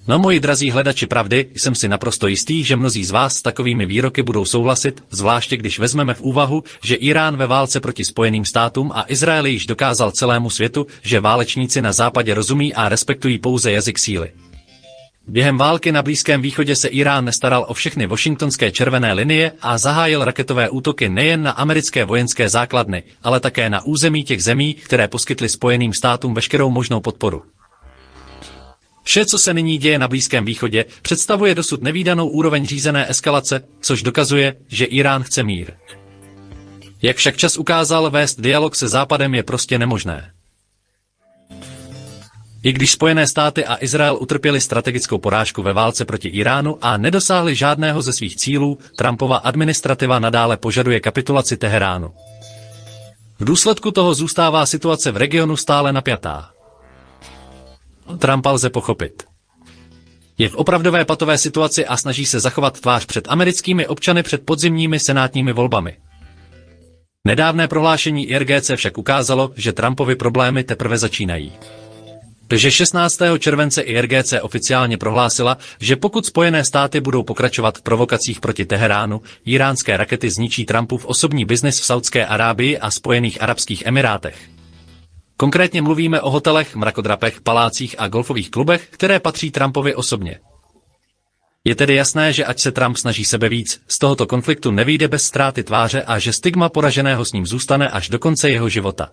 No moji drazí hledači pravdy, jsem si naprosto jistý, že mnozí z vás s takovými výroky budou souhlasit, zvláště když vezmeme v úvahu, že Irán ve válce proti Spojeným státům a Izrael již dokázal celému světu, že válečníci na západě rozumí a respektují pouze jazyk síly. Během války na Blízkém východě se Irán nestaral o všechny washingtonské červené linie a zahájil raketové útoky nejen na americké vojenské základny, ale také na území těch zemí, které poskytly Spojeným státům veškerou možnou podporu. Vše, co se nyní děje na Blízkém východě, představuje dosud nevídanou úroveň řízené eskalace, což dokazuje, že Irán chce mír. Jak však čas ukázal, vést dialog se Západem je prostě nemožné. I když Spojené státy a Izrael utrpěli strategickou porážku ve válce proti Iránu a nedosáhli žádného ze svých cílů, Trumpova administrativa nadále požaduje kapitulaci Teheránu. V důsledku toho zůstává situace v regionu stále napjatá. Trumpa lze pochopit. Je v opravdové patové situaci a snaží se zachovat tvář před americkými občany před podzimními senátními volbami. Nedávné prohlášení IRGC však ukázalo, že Trumpovy problémy teprve začínají. Takže 16. července IRGC oficiálně prohlásila, že pokud Spojené státy budou pokračovat v provokacích proti Teheránu, iránské rakety zničí Trumpův osobní biznis v Saudské Arábii a Spojených arabských emirátech. Konkrétně mluvíme o hotelech, mrakodrapech, palácích a golfových klubech, které patří Trumpovi osobně. Je tedy jasné, že ať se Trump snaží sebe víc, z tohoto konfliktu nevyjde bez ztráty tváře a že stigma poraženého s ním zůstane až do konce jeho života.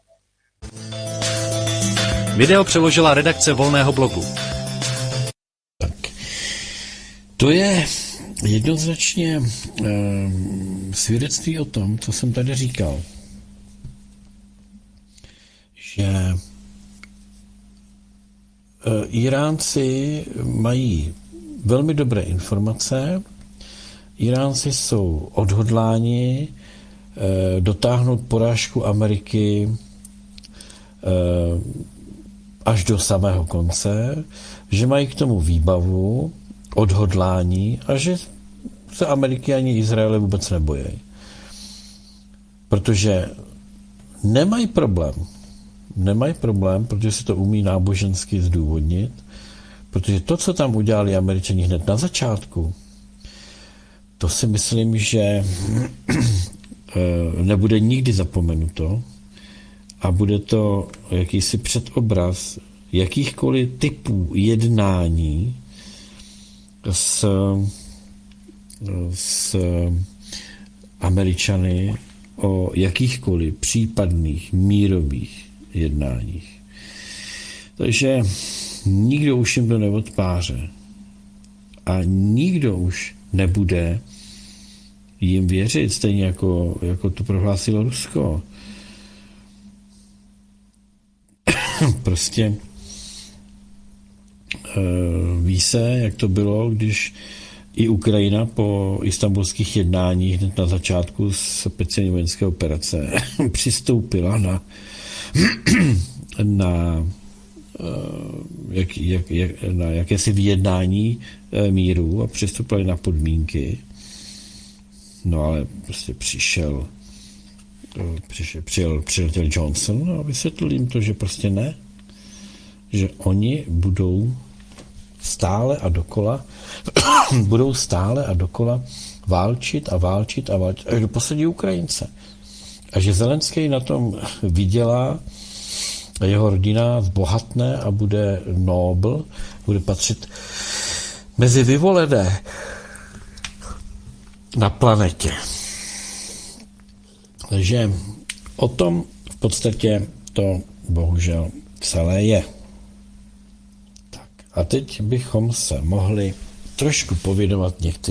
Video přeložila redakce Volného blogu. Tak. To je jednoznačně svědectví o tom, co jsem tady říkal. Že Iránci mají velmi dobré informace, Iránci jsou odhodláni dotáhnout porážku Ameriky až do samého konce, že mají k tomu výbavu, odhodlání a že se Ameriky ani Izraele vůbec nebojí. Protože nemají problém, protože se to umí nábožensky zdůvodnit, protože to, co tam udělali Američani hned na začátku, to si myslím, že nebude nikdy zapomenuto a bude to jakýsi předobraz jakýchkoliv typů jednání s Američany o jakýchkoliv případných mírových jednáních. Takže nikdo už jim to neodpáře. A nikdo už nebude jim věřit, stejně jako to prohlásilo Rusko. Prostě ví se, jak to bylo, když i Ukrajina po istanbulských jednáních hned na začátku speciální vojenské operace přistoupila na jakési vyjednání míru a přistoupili na podmínky. No ale prostě přiletěl Johnson a vysvětlil jim to, že prostě ne, že oni budou stále a dokola válčit až do poslední Ukrajince. A že Zelenský na tom vydělá, a jeho rodina zbohatne a bude nobl, bude patřit mezi vyvolené na planetě. Takže o tom v podstatě to bohužel celé je. Tak a teď bychom se mohli trošku pověnovat některým